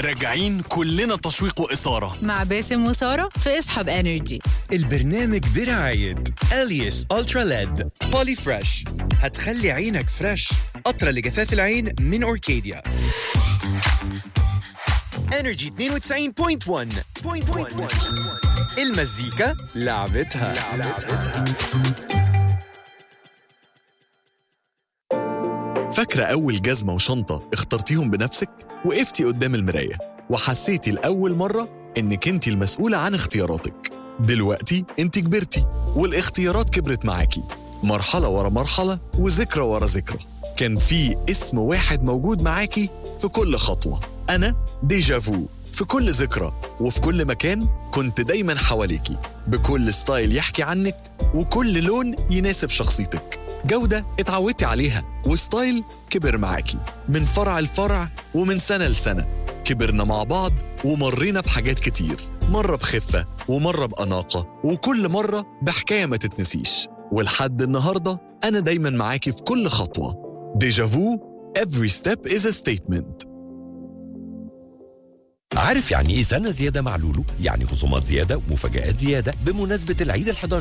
راجعين كلنا تشويق وإثارة مع باسم وسارة في اسحب انرجي. البرنامج برعاية أليس ألترا ليد بولي فريش، هتخلي عينك فريش. قطرة لجفاف العين من أوركيديا. انرجي 92.1 المزيكا لعبتها. فاكرة أول جزمة وشنطة اخترتيهم بنفسك؟ وقفتي قدام المراية وحسيتي لأول مرة إنك انتي المسؤولة عن اختياراتك. دلوقتي انتي كبرتي والاختيارات كبرت معاكي، مرحلة ورا مرحلة وذكرى ورا ذكرى. كان في اسم واحد موجود معاكي في كل خطوة، أنا ديجافو. في كل ذكرى وفي كل مكان كنت دايما حواليكي، بكل ستايل يحكي عنك وكل لون يناسب شخصيتك. جودة اتعودتي عليها وستايل كبر معاكي من فرع لفرع ومن سنة لسنة. كبرنا مع بعض ومرينا بحاجات كتير، مرة بخفة ومرة بأناقة وكل مرة بحكاية ما تتنسيش. ولحد النهاردة أنا دايما معاكي في كل خطوة. ديجافو. Every step is a statement. عارف يعني ايه سنة زيادة مع لولو؟ يعني خصومات زيادة ومفاجآت زيادة بمناسبة العيد ال11